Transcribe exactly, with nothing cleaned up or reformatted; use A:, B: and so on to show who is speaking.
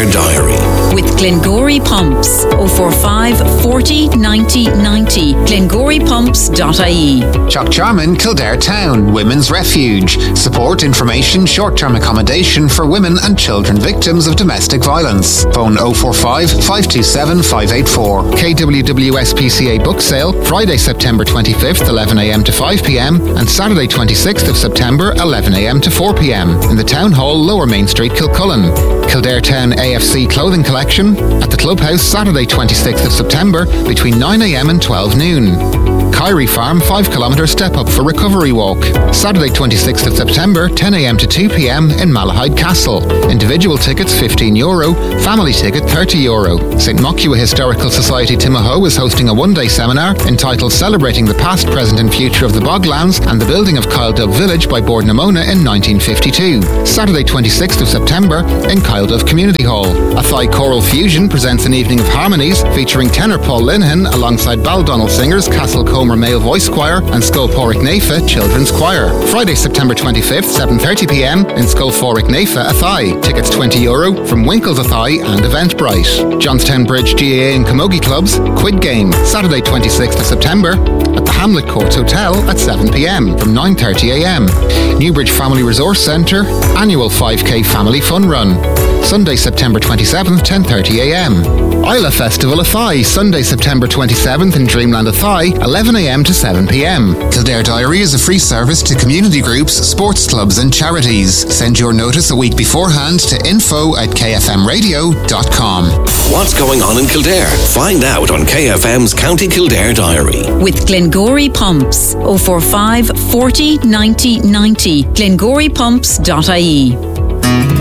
A: Kildare Diary.
B: With Glengory Pumps. oh four five, forty, ninety, ninety. glengory pumps dot I E.
C: Jock Jarman, Kildare Town, Women's Refuge. Support, information, short-term accommodation for women and children victims of domestic violence. Phone oh four five, five two seven, five eight four. K W W S P C A book sale, Friday, September twenty-fifth, eleven a m to five p m and Saturday, twenty-sixth of September, eleven a m to four p m in the Town Hall, Lower Main Street, Kilcullen. Kildare Town A F C clothing collection at the Clubhouse, Saturday, twenty-sixth of September between nine a m and twelve noon. Kyrie Farm five kilometre step up for recovery walk. Saturday, twenty-sixth of September, ten a m to two p m in Malahide Castle. Individual tickets fifteen euro, family ticket thirty euro. Saint Mocua Historical Society Timahoe is hosting a one-day seminar entitled Celebrating the Past, Present and Future of the Boglands and the Building of Kyledove Village by Bord na Móna in nineteen fifty-two. Saturday, twenty-sixth of September in Kyledove Community Hall. Athy Choral Fusion presents an evening of harmonies featuring tenor Paul Linehan alongside Baldonnell Singers, Castle Comer Male Voice Choir and Sculporic Nefa Children's Choir. Friday, September twenty-fifth, seven thirty p m in Sculporic Nefa, Athy. Tickets twenty euro from Winkles Athy and Eventbrite. Johnstown Bridge G A A and Camogie Clubs Quid Game. Saturday, twenty-sixth of September at the Hamlet Courts Hotel at seven p m from nine thirty a m. Newbridge Family Resource Centre Annual five k Family Fun Run. Sunday, September twenty-seventh, ten thirty a m. Isla Festival Athy, Sunday, September twenty-seventh in Dreamland Athy, eleven a m to seven p m. Kildare Diary is a free service to community groups, sports clubs and charities. Send your notice a week beforehand to info at k f m radio dot com.
A: What's going on in Kildare? Find out on K F M's County Kildare Diary.
B: With Glengory Pumps. oh four five, forty, ninety, ninety. glengory pumps dot I E.